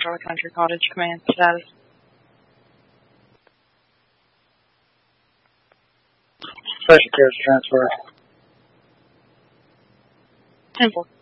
Charlie Country Cottage, command status. Special carriage transfer. 10-4.